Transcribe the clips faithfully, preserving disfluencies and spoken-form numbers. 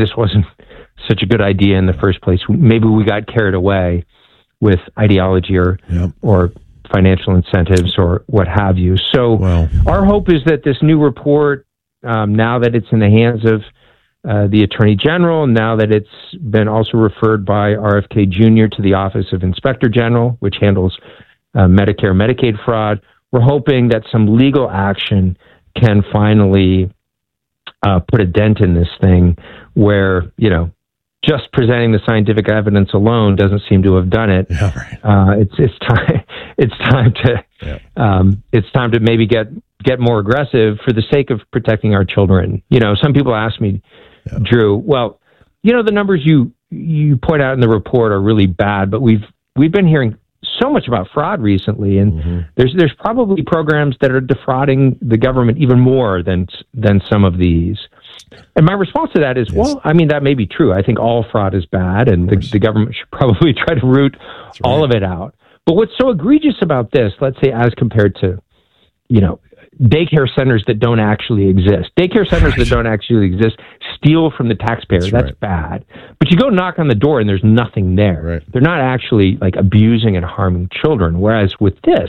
this wasn't such a good idea in the first place. Maybe we got carried away with ideology or yep. or financial incentives or what have you. So well, our hope is that this new report, um, now that it's in the hands of uh, the Attorney General, now that it's been also referred by R F K Junior to the Office of Inspector General, which handles uh, Medicare, Medicaid fraud, we're hoping that some legal action can finally uh, put a dent in this thing where, you know, just presenting the scientific evidence alone doesn't seem to have done it. Yeah, right. uh, it's it's time it's time to yeah. um, it's time to maybe get get more aggressive for the sake of protecting our children. You know, some people ask me, yeah. Drew, well, you know, the numbers you you point out in the report are really bad, but we've we've been hearing so much about fraud recently, and mm-hmm. there's there's probably programs that are defrauding the government even more than than some of these. And my response to that is, yes. well, I mean, that may be true. I think all fraud is bad, and the, the government should probably try to root right. all of it out. But what's so egregious about this, let's say as compared to, you know, daycare centers that don't actually exist. Daycare centers right. that don't actually exist steal from the taxpayer. That's, That's right. bad. But you go knock on the door and there's nothing there. Right. They're not actually like abusing and harming children. Whereas with this,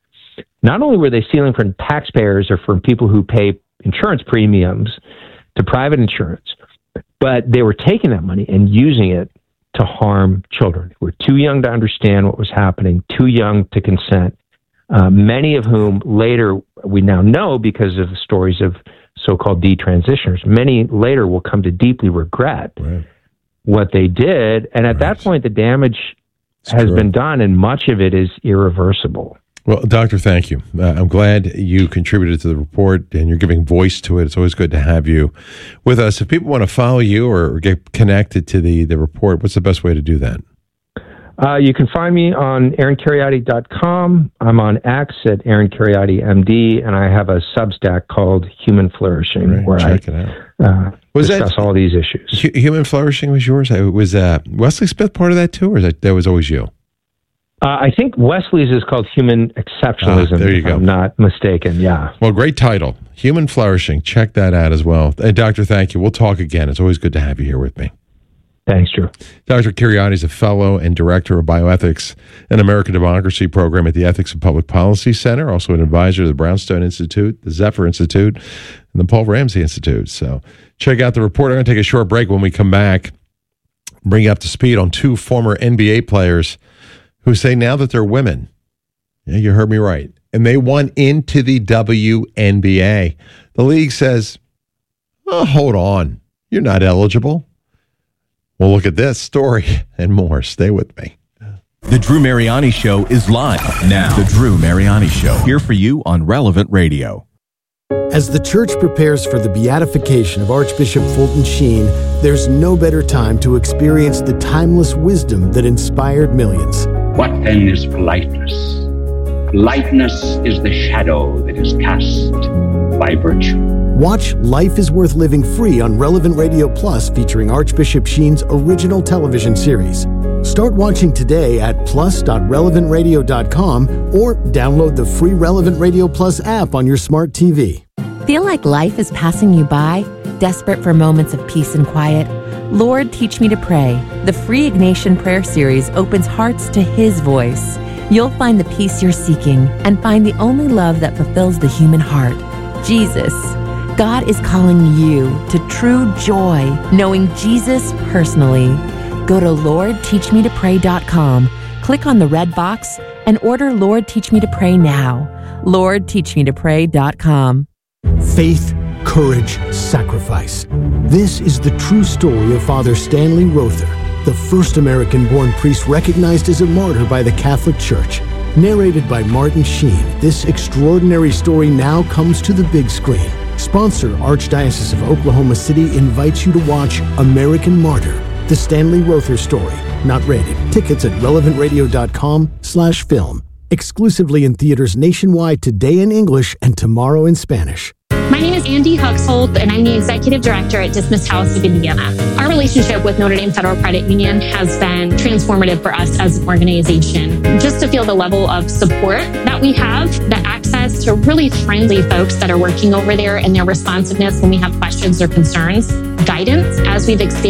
not only were they stealing from taxpayers or from people who pay insurance premiums to private insurance, but they were taking that money and using it to harm children who were too young to understand what was happening, too young to consent, uh, many of whom later we now know because of the stories of so-called detransitioners, many later will come to deeply regret right. what they did. And at right. that point, the damage it's has true. been done, and much of it is irreversible. Well, Doctor, thank you. Uh, I'm glad you contributed to the report and you're giving voice to it. It's always good to have you with us. If people want to follow you or get connected to the, the report, what's the best way to do that? Uh, you can find me on aaron kheriaty dot com. I'm on X at Aaron Kheriaty M D, and I have a Substack called Human Flourishing, right, where check I it out. Uh, was discuss that, all these issues. Human Flourishing was yours? Was uh, Wesley Smith part of that too, or is that, that was always you? Uh, I think Wesley's is called Human Exceptionalism, ah, there you if go. I'm not mistaken. Yeah. Well, great title. Human Flourishing. Check that out as well. And Doctor, thank you. We'll talk again. It's always good to have you here with me. Thanks, Drew. Doctor Kheriaty is a fellow and director of bioethics and American democracy program at the Ethics and Public Policy Center, also an advisor to the Brownstone Institute, the Zephyr Institute, and the Paul Ramsey Institute. So check out the report. I'm going to take a short break. When we come back, bring you up to speed on two former N B A players who say now that they're women, yeah, you heard me right, and they want into the W N B A. The league says, oh, hold on, you're not eligible. Well, look at this story and more. Stay with me. The Drew Mariani Show is live now. The Drew Mariani Show, here for you on Relevant Radio. As the church prepares for the beatification of Archbishop Fulton Sheen, there's no better time to experience the timeless wisdom that inspired millions. What then is politeness? Politeness is the shadow that is cast by virtue. Watch Life is Worth Living free on Relevant Radio Plus, featuring Archbishop Sheen's original television series. Start watching today at plus dot relevant radio dot com or download the free Relevant Radio Plus app on your smart T V. Feel like life is passing you by? Desperate for moments of peace and quiet? Lord, Teach Me to Pray. The free Ignatian prayer series opens hearts to His voice. You'll find the peace you're seeking and find the only love that fulfills the human heart, Jesus. God is calling you to true joy, knowing Jesus personally. Go to lord teach me to pray dot com, click on the red box, and order Lord Teach Me to Pray now. lord teach me to pray dot com. Faith, courage, sacrifice. This is the true story of Father Stanley Rother, the first American-born priest recognized as a martyr by the Catholic Church. Narrated by Martin Sheen, this extraordinary story now comes to the big screen. Sponsor Archdiocese of Oklahoma City invites you to watch American Martyr, the Stanley Rother story. Not rated. Tickets at relevant radio dot com slash film. Exclusively in theaters nationwide today in English and tomorrow in Spanish. My name is Andy Huxhold, and I'm the Executive Director at Dismiss House of Indiana. Our relationship with Notre Dame Federal Credit Union has been transformative for us as an organization. Just to feel the level of support that we have, the access to really friendly folks that are working over there, and their responsiveness when we have questions or concerns. guidance as we've expanded